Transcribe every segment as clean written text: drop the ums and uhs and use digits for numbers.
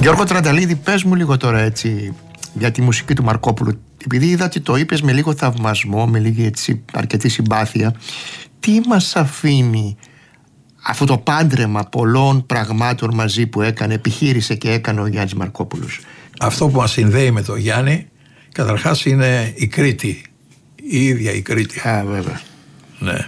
Γιώργο Τρανταλίδη, πες μου λίγο τώρα έτσι για τη μουσική του Μαρκόπουλου. Επειδή είδα ότι το είπες με λίγο θαυμασμό, με λίγη έτσι αρκετή συμπάθεια, τι μας αφήνει αυτό το πάντρεμα πολλών πραγμάτων μαζί που επιχείρησε και έκανε ο Γιάννης Μαρκόπουλος? Αυτό που μας συνδέει με τον Γιάννη καταρχάς είναι η Κρήτη, η ίδια η Κρήτη. Βέβαια. Ναι.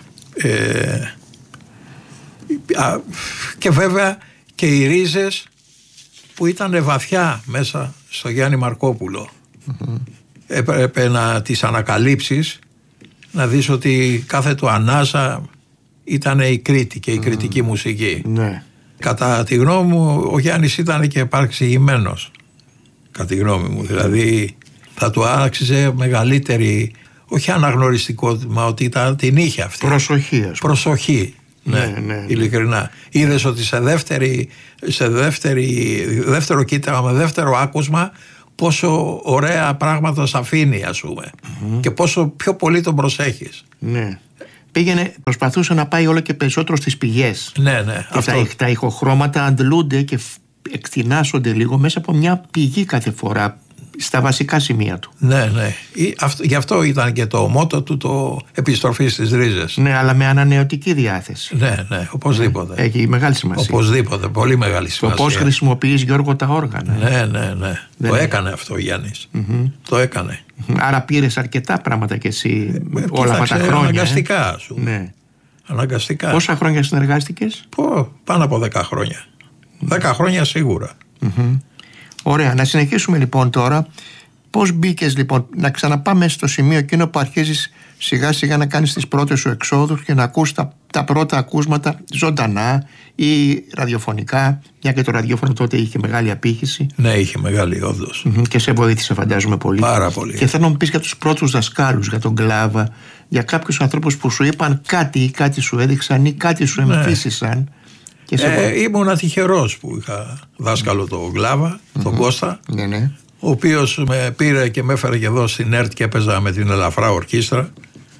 Και βέβαια και οι ρίζες που ήταν βαθιά μέσα στο Γιάννη Μαρκόπουλο. Έπρεπε να τις ανακαλύψεις, να δεις ότι κάθε του ανάσα ήταν η Κρήτη και η κριτική μουσική. Ναι. Κατά τη γνώμη μου ο Γιάννης ήταν και παρεξηγημένος, κατά τη γνώμη μου. Δηλαδή θα του άξιζε μεγαλύτερη, όχι αναγνωριστικότητα, ότι την είχε αυτή. Προσοχή. Ναι, ειλικρινά. Είδες ότι σε δεύτερο κοίταγμα, με δεύτερο άκουσμα, πόσο ωραία πράγματα σ' αφήνει, ας πούμε, και πόσο πιο πολύ τον προσέχεις. Ναι. Προσπαθούσε να πάει όλο και περισσότερο στις πηγές. Ναι. Και τα ηχοχρώματα αντλούνται και εκτινάσονται λίγο μέσα από μια πηγή κάθε φορά, στα βασικά σημεία του. Ναι. Γι' αυτό ήταν και το μότο του, το επιστροφή στις ρίζες. Ναι, αλλά με ανανεωτική διάθεση. Ναι, οπωσδήποτε. Έχει μεγάλη σημασία. Οπωσδήποτε, πολύ μεγάλη σημασία. Το πώς χρησιμοποιείς, Γιώργο, τα όργανα. Ναι. Το έκανε αυτό ο Γιάννης. Το έκανε. Άρα πήρες αρκετά πράγματα κι εσύ όλα αυτά τα χρόνια. Αναγκαστικά, ας πούμε. Ναι. Αναγκαστικά. Πόσα χρόνια συνεργάστηκες? Πάνω από 10 χρόνια. 10 χρόνια σίγουρα. Ωραία, να συνεχίσουμε λοιπόν τώρα. Πώς μπήκες λοιπόν, να ξαναπάμε στο σημείο εκείνο που αρχίζεις σιγά σιγά να κάνεις τις πρώτες σου εξόδους και να ακούς τα πρώτα ακούσματα ζωντανά ή ραδιοφωνικά, μια και το ραδιόφωνο τότε είχε μεγάλη απήχηση. Ναι, είχε μεγάλη όντως. Και σε βοήθησε, φαντάζομαι, πολύ. Πάρα πολύ. Και θέλω να μου πεις για τους πρώτους δασκάλους, για τον Κλάβα, για κάποιους ανθρώπους που σου είπαν κάτι ή κάτι σου έδειξαν ή κάτι σου εμφύσισαν. Ήμουν τυχερός που είχα δάσκαλο τον Κλάβα, τον Κώστα, ναι. Ο οποίος με πήρε και με έφερε και εδώ στην ΕΡΤ και έπαιζα με την Ελαφρά Ορκίστρα.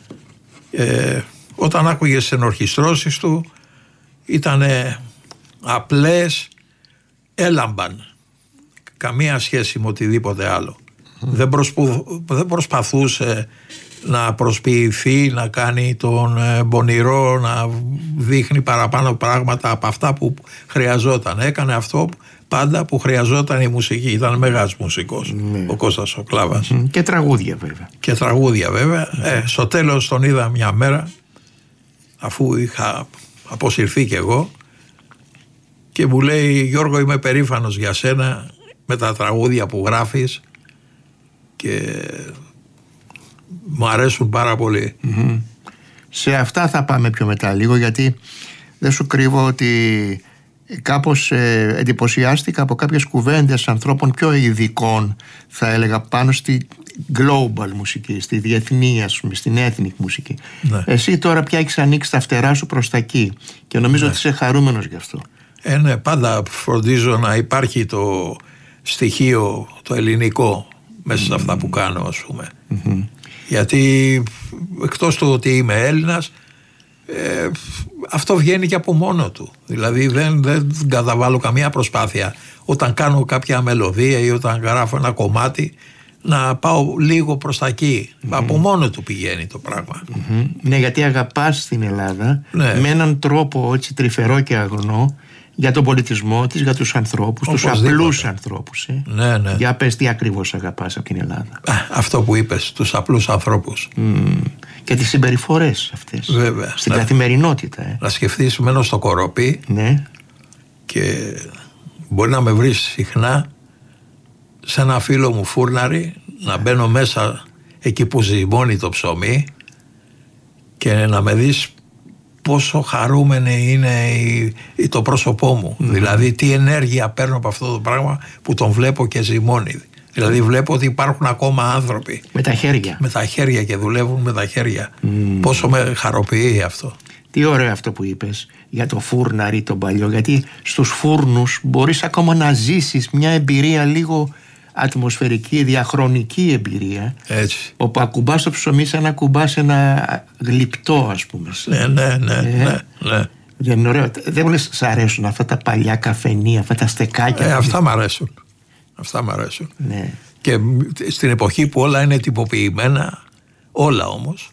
Όταν άκουγες τις ενορχιστρώσεις του ήταν απλές, έλαμπαν, καμία σχέση με οτιδήποτε άλλο. Δεν προσπαθούσε να προσποιηθεί, να κάνει τον πονηρό, να δείχνει παραπάνω πράγματα από αυτά που χρειαζόταν. Έκανε αυτό πάντα που χρειαζόταν η μουσική. Ήταν μεγάλος μουσικός, ο Κώστας ο Κλάβας. Και τραγούδια βέβαια. Στο τέλος τον είδα μια μέρα, αφού είχα αποσυρθεί κι εγώ, και μου λέει: Γιώργο, είμαι περήφανος για σένα με τα τραγούδια που γράφεις και μου αρέσουν πάρα πολύ. Σε αυτά θα πάμε πιο μετά λίγο, γιατί δεν σου κρύβω ότι κάπως εντυπωσιάστηκα από κάποιες κουβέντες ανθρώπων πιο ειδικών, θα έλεγα, πάνω στη global μουσική, στη διεθνή, ας πούμε, στην ethnic μουσική. Ναι. Εσύ τώρα πια έχεις ανοίξει τα φτερά σου προς τα εκεί και νομίζω ότι είσαι χαρούμενος γι' αυτό. Ναι, πάντα φροντίζω να υπάρχει το στοιχείο το ελληνικό μέσα σε αυτά που κάνω, ας πούμε. Γιατί εκτός του ότι είμαι Έλληνας, αυτό βγαίνει και από μόνο του. Δηλαδή δεν καταβάλω καμία προσπάθεια όταν κάνω κάποια μελωδία ή όταν γράφω ένα κομμάτι να πάω λίγο προς τα εκεί. Από μόνο του πηγαίνει το πράγμα. Ναι, γιατί αγαπάς την Ελλάδα με έναν τρόπο έτσι τρυφερό και αγνό, για τον πολιτισμό της, για τους ανθρώπους, τους απλούς ανθρώπους. Ναι. Για πες τι ακριβώς αγαπάς από την Ελλάδα. Αυτό που είπες, τους απλούς ανθρώπους. Και τις συμπεριφορές αυτές. Βέβαια. Στην καθημερινότητα. Να σκεφτείς, μένω στο Κοροπή. Ναι. Και μπορεί να με βρεις συχνά σε ένα φίλο μου φούρναρι, να μπαίνω μέσα εκεί που ζυμώνει το ψωμί και να με δεις πόσο χαρούμενη είναι το πρόσωπό μου. Δηλαδή τι ενέργεια παίρνω από αυτό το πράγμα που τον βλέπω και ζυμώνει. Δηλαδή βλέπω ότι υπάρχουν ακόμα άνθρωποι με τα χέρια. Με τα χέρια και δουλεύουν με τα χέρια. Πόσο με χαροποιεί αυτό. Τι ωραίο αυτό που είπες για το φούρναρι τον παλιό, γιατί στους φούρνους μπορείς ακόμα να ζήσεις μια εμπειρία λίγο ατμοσφαιρική, διαχρονική εμπειρία. Έτσι. Όπου ακουμπάς το ψωμί σαν να ακουμπάς ένα γλυπτό, ας πούμε. Ναι. Δεν είναι ωραίο. Δεν μου λες σ' αρέσουν αυτά τα παλιά καφενεία, αυτά τα στεκάκια? Αυτά μ' αρέσουν. Αυτά μου αρέσουν. Ναι. Και στην εποχή που όλα είναι τυποποιημένα, όλα όμως,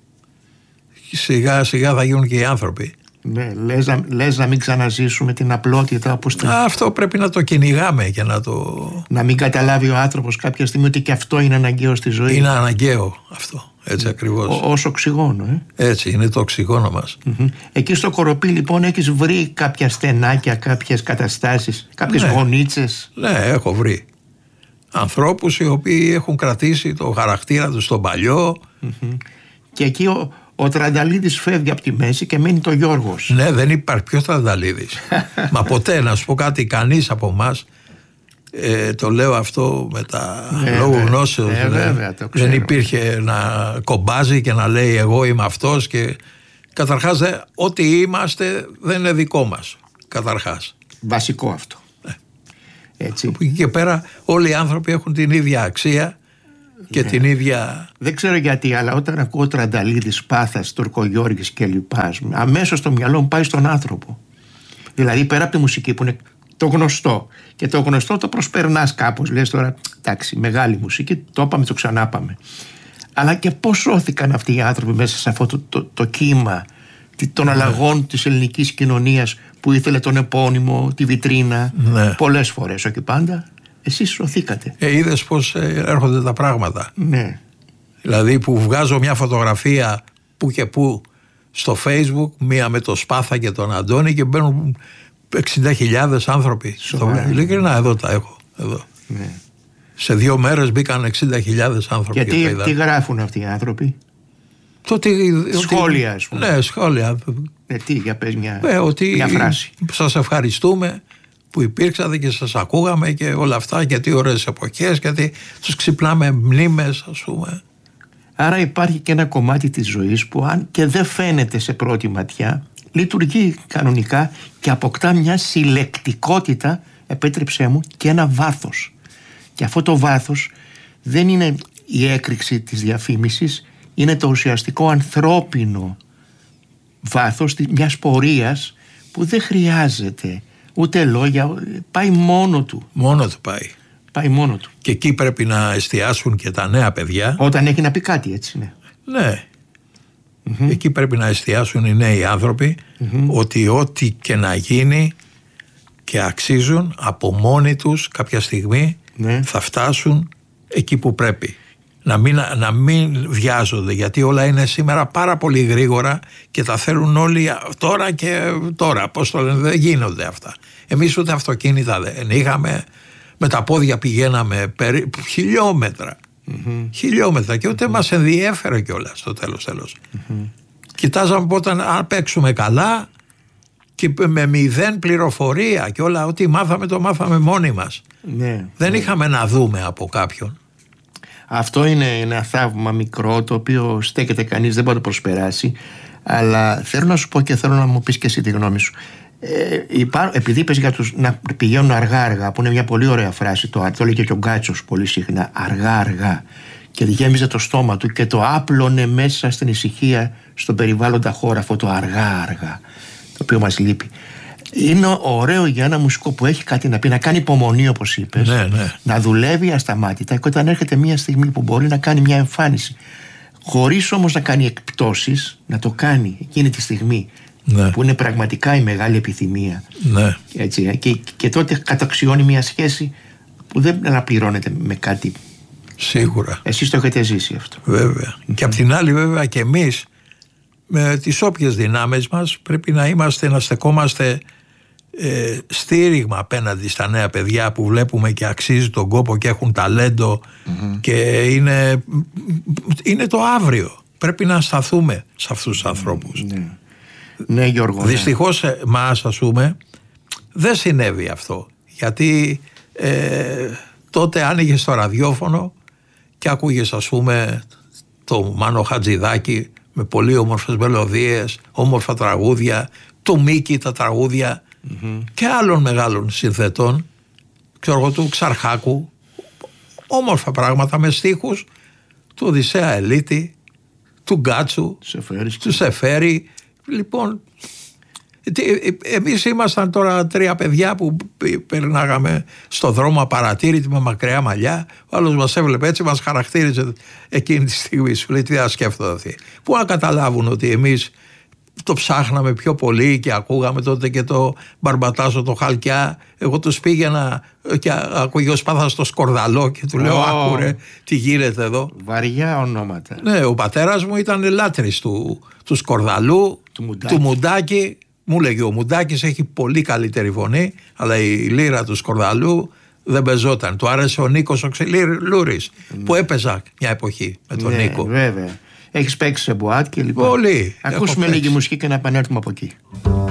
σιγά σιγά θα γίνουν και οι άνθρωποι. Ναι, λες να μην ξαναζήσουμε την απλότητα όπως την... Αυτό πρέπει να το κυνηγάμε και να το... Να μην καταλάβει ο άνθρωπος κάποια στιγμή ότι και αυτό είναι αναγκαίο στη ζωή. Είναι αναγκαίο αυτό, έτσι ακριβώς. Ως οξυγόνο, Έτσι, είναι το οξυγόνο μας. Εκεί στο Κοροπή λοιπόν έχεις βρει κάποια στενάκια, κάποιες καταστάσεις, κάποιες γωνίτσες? Ναι, έχω βρει ανθρώπους οι οποίοι έχουν κρατήσει το χαρακτήρα τους στον παλιό. Και εκεί ο Τρανταλίδης φεύγει από τη μέση και μένει το Γιώργος. Ναι, δεν υπάρχει. Ποιος Τρανταλίδης? Μα ποτέ, να σου πω κάτι, κανείς από εμάς, το λέω αυτό με τα λόγου γνώσεως, δεν υπήρχε να κομπάζει και να λέει εγώ είμαι αυτός. Και καταρχάς ό,τι είμαστε δεν είναι δικό μας, καταρχάς. Βασικό αυτό. Έτσι. Από εκεί και πέρα όλοι οι άνθρωποι έχουν την ίδια αξία και την ίδια... Δεν ξέρω γιατί, αλλά όταν ακούω Τρανταλίδης, Πάθας, Τουρκογιώργης και λοιπά, αμέσως το μυαλό μου πάει στον άνθρωπο. Δηλαδή πέρα από τη μουσική που είναι το γνωστό, και το γνωστό το προσπερνάς κάπως, λες τώρα εντάξει, μεγάλη μουσική, το είπαμε, το ξανάπαμε, αλλά και πώς σώθηκαν αυτοί οι άνθρωποι μέσα σε αυτό το κύμα των αλλαγών της ελληνικής κοινωνίας που ήθελε τον επώνυμο, τη βιτρίνα, πολλές φορές, όχι πάντα. Εσείς σωθήκατε. Είδες πως έρχονται τα πράγματα. Ναι. Δηλαδή που βγάζω μια φωτογραφία που και που στο Facebook, μία με το Σπάθα και τον Αντώνη, και μπαίνουν 60.000 άνθρωποι. Ειλικρινά, εδώ τα έχω. Εδώ. Ναι. Σε 2 μέρες μπήκαν 60.000 άνθρωποι. Και τι γράφουν αυτοί οι άνθρωποι? Σχόλια, ας πούμε. Ναι, σχόλια. Τι, για πες μια φράση. Σας ευχαριστούμε που υπήρξατε και σας ακούγαμε και όλα αυτά, και τι ωραίες εποχές, γιατί τους ξυπνάμε μνήμες, ας πούμε. Άρα υπάρχει και ένα κομμάτι της ζωής που, αν και δεν φαίνεται σε πρώτη ματιά, λειτουργεί κανονικά και αποκτά μια συλλεκτικότητα, επέτρεψέ μου, και ένα βάθος. Και αυτό το βάθος δεν είναι η έκρηξη της διαφήμισης, είναι το ουσιαστικό ανθρώπινο βάθος μιας πορείας που δεν χρειάζεται ούτε λόγια, πάει μόνο του. Μόνο του πάει. Πάει μόνο του. Και εκεί πρέπει να εστιάσουν και τα νέα παιδιά. Όταν έχει να πει κάτι, έτσι, ναι. Ναι. Εκεί πρέπει να εστιάσουν οι νέοι άνθρωποι, ότι ό,τι και να γίνει και αξίζουν, από μόνοι τους κάποια στιγμή θα φτάσουν εκεί που πρέπει. Να μην βιάζονται, γιατί όλα είναι σήμερα πάρα πολύ γρήγορα και τα θέλουν όλοι τώρα και τώρα. Πώς το λένε, δεν γίνονται αυτά. Εμείς ούτε αυτοκίνητα δεν είχαμε, με τα πόδια πηγαίναμε χιλιόμετρα. Χιλιόμετρα, και ούτε μας ενδιέφερε κιόλας στο τέλος. Κοιτάζαμε όταν αν παίξουμε καλά και με 0 πληροφορία και όλα, ό,τι μάθαμε το μάθαμε μόνοι μας. Δεν είχαμε να δούμε από κάποιον. Αυτό είναι ένα θαύμα μικρό, το οποίο στέκεται κανείς, δεν μπορεί να το προσπεράσει. Αλλά θέλω να σου πω και θέλω να μου πεις και εσύ τη γνώμη σου. Επειδή είπες για τους να πηγαίνουν αργά-αργά, που είναι μια πολύ ωραία φράση, το έλεγε και ο Γκάτσος πολύ συχνά, αργά-αργά, και γέμιζε το στόμα του και το άπλωνε μέσα στην ησυχία στον περιβάλλοντα χώρο, αυτό το αργά-αργά, το οποίο μας λείπει. Είναι ωραίο για ένα μουσικό που έχει κάτι να πει, να κάνει υπομονή, όπως είπες, να δουλεύει ασταμάτητα, και όταν έρχεται μια στιγμή που μπορεί να κάνει μια εμφάνιση, χωρίς όμως να κάνει εκπτώσεις, να το κάνει εκείνη τη στιγμή, που είναι πραγματικά η μεγάλη επιθυμία. Έτσι, και τότε καταξιώνει μια σχέση που δεν αναπληρώνεται με κάτι. Σίγουρα. Εσείς το έχετε ζήσει αυτό. Βέβαια. Και απ' την άλλη, βέβαια, και εμείς με τις όποιες δυνάμεις μας πρέπει να στεκόμαστε στήριγμα απέναντι στα νέα παιδιά που βλέπουμε και αξίζει τον κόπο και έχουν ταλέντο και είναι το αύριο. Πρέπει να σταθούμε σε αυτούς τους ανθρώπους. Ναι, Γιώργο. Δυστυχώς μας, ας πούμε, δεν συνέβη αυτό, γιατί τότε άνοιγες το ραδιόφωνο και άκουγες, ας πούμε, το Μάνο Χατζηδάκη με πολύ όμορφες μελωδίες, όμορφα τραγούδια, το Μίκη τα τραγούδια και άλλων μεγάλων συνθετών, ξέρω εγώ, του Ξαρχάκου, όμορφα πράγματα με στίχους του Οδυσσέα Ελίτη, του Γκάτσου, του Σεφέρη. Λοιπόν, Εμείς ήμασταν τώρα 3 παιδιά που περνάγαμε στο δρόμο απαρατήρητοι με μακριά μαλλιά. Ο άλλος μας έβλεπε έτσι, μας χαρακτήριζε εκείνη τη στιγμή. Σου λέει τι θα σκέφτονται αυτοί. Πού να καταλάβουν ότι εμείς το ψάχναμε πιο πολύ και ακούγαμε τότε και το Μπαρμπατάζο, το Χαλκιά. Εγώ τους πήγαινα και ακούγε ο Σπάθας το Σκορδαλό και του λέω άκουρε τι γίνεται εδώ. Βαριά ονόματα. Ναι, ο πατέρας μου ήταν λάτρης του Σκορδαλού, του Μουντάκη. Μου λέγε ο Μουντάκης έχει πολύ καλύτερη φωνή, αλλά η λύρα του Σκορδαλού δεν πεζόταν. Του άρεσε ο Νίκος ο Ξυλούρης που έπαιζα μια εποχή με τον Νίκο. Βέβαια. Έχεις παίξει σε μπουάτ και λοιπόν. Πολύ. Ακούσουμε λίγη μουσική και να επανέλθουμε από εκεί.